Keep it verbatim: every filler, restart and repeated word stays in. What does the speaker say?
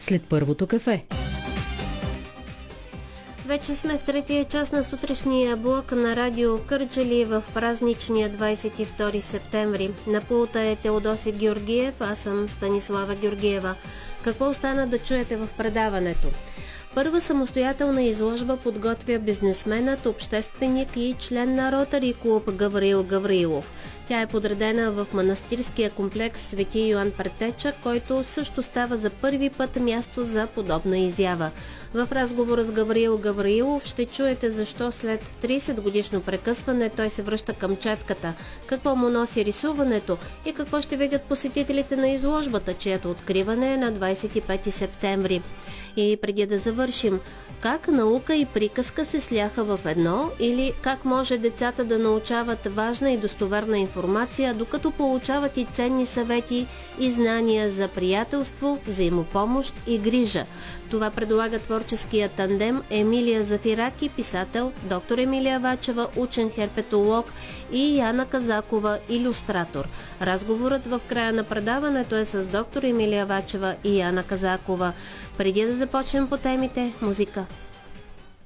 след първото кафе. Вече сме в третия час на сутрешния блок на Радио Кърджали в празничния двадесет и втори септември. На пулта е Теодоси Георгиев, аз съм Станислава Георгиева. Какво остана да чуете в предаването? Първа самостоятелна изложба подготвя бизнесменът, общественик и член на Ротари клуб Гавраил Гавраилов. Тя е подредена в манастирския комплекс Свети Йоан Предтеча, който също става за първи път място за подобна изява. В разговора с Гавраил Гавраилов ще чуете защо след тридесет годишно прекъсване той се връща към четката, какво му носи рисуването и какво ще видят посетителите на изложбата, чието откриване е на двадесет и пети септември. И преди да завършим, как наука и приказка се сляха в едно или как може децата да научават важна и достоверна информация, докато получават и ценни съвети и знания за приятелство, взаимопомощ и грижа. Това предлага творческия тандем Емилия Зафираки, писател, доктор Емилия Вачева, учен херпетолог и Яна Казакова, илюстратор. Разговорът в края на предаването е с доктор Емилия Вачева и Яна Казакова. Преди да започнем по темите, музика.